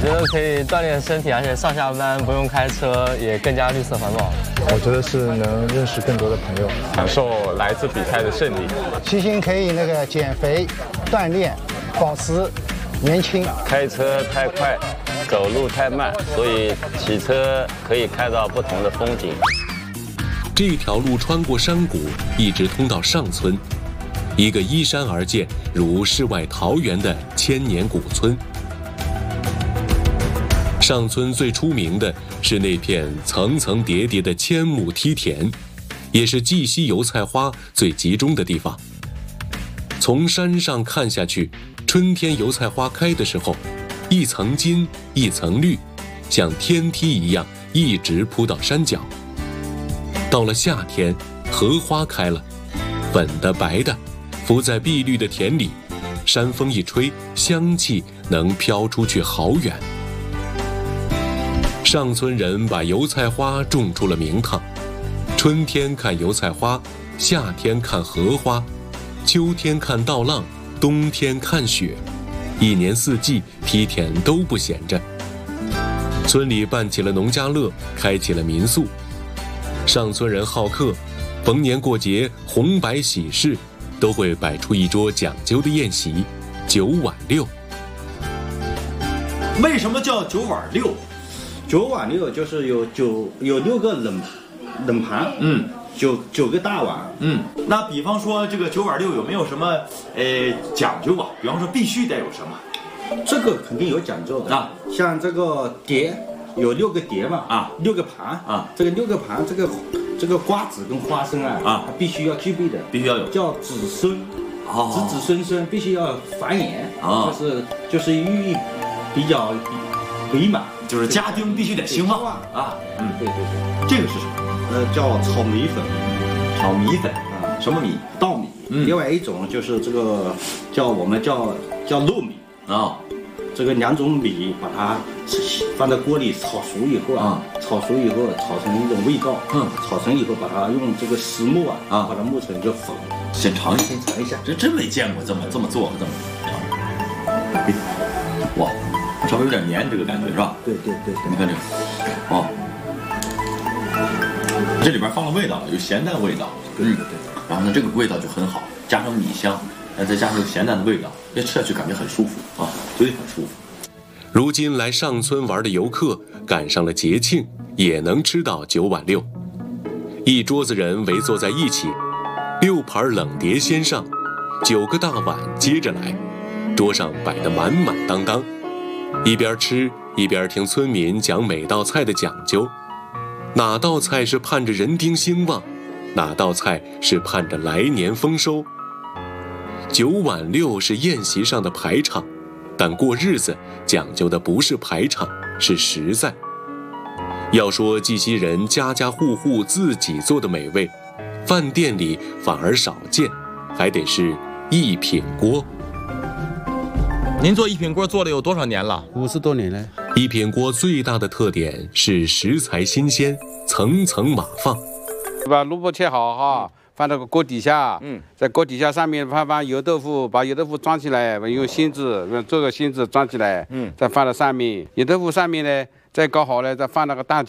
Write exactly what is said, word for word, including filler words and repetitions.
觉得可以锻炼身体，而且上下班不用开车，也更加绿色环保。 我觉得是能认识更多的朋友， 享受来自比赛的胜利。 骑行可以那个减肥、锻炼、保持年轻。 开车太快，走路太慢，所以骑车可以看到不同的风景。 这条路穿过山谷，一直通到上村，一个依山而建，如世外桃源的千年古村。上村最出名的是那片层层叠叠的千亩梯田，也是绩溪油菜花最集中的地方。从山上看下去，春天油菜花开的时候，一层金一层绿，像天梯一样一直铺到山脚。到了夏天，荷花开了，粉的白的，浮在碧绿的田里，山风一吹，香气能飘出去好远。上村人把油菜花种出了名堂，春天看油菜花，夏天看荷花，秋天看稻浪，冬天看雪，一年四季梯田都不闲着。村里办起了农家乐，开起了民宿。上村人好客，逢年过节、红白喜事，都会摆出一桌讲究的宴席，九碗六。 为什么叫九碗六？ 九碗六就是有九有六个冷冷盘， 嗯， 九九个大碗， 嗯。那比方说这个九碗六有没有什么呃讲究啊？比方说必须得有什么？ 这个肯定有讲究的啊， 像这个碟有六个碟嘛， 啊， 六个盘啊， 这个六个盘这个这个瓜子跟花生啊， 啊， 它必须要具备的， 必须要有， 叫子孙， 哦， 子子孙孙必须要繁衍， 啊， 就是就是寓意比较美满。 就是家丁必须得兴旺啊， 嗯，对对对， 这个是什么？ 呃，叫炒米粉， 炒米粉啊，什么米？ 稻米。 嗯， 另外一种就是这个叫我们叫叫糯米啊， 这个两种米把它放在锅里炒熟以后啊，炒熟以后炒成一种味道， 嗯，炒成以后把它用这个石磨啊啊把它磨成一个粉。 先尝一下， 先尝一下， 这真没见过这么这么做的这么尝。哇！稍微有点黏，这个感觉是吧？ 对对对对， 你看这个，哦，这里边放了味道，有咸淡味道， 对对对。 然后呢，这个味道就很好，加上米香，再加上这个咸淡的味道，这吃下去感觉很舒服啊，嘴里很舒服。 如今来上村玩的游客赶上了节庆，也能吃到九碗六。一桌子人围坐在一起，六盘冷碟先上，九个大碗接着来，桌上摆得满满当当。一边吃一边听村民讲每道菜的讲究，哪道菜是盼着人丁兴旺，哪道菜是盼着来年丰收。九碗六是宴席上的排场，但过日子讲究的不是排场，是实在。要说绩溪人家家户户自己做的美味，饭店里反而少见，还得是一品锅。 您做一品锅做了有多少年了？ 五十多年了。 一品锅最大的特点是食材新鲜，层层码放。 把萝卜切好哈，放到个锅底下， 嗯， 在锅底下上面放放油豆腐，把油豆腐装起来，用芯子做个芯子装起来， 嗯， 再放到上面。油豆腐上面呢，再搞好了，再放那个大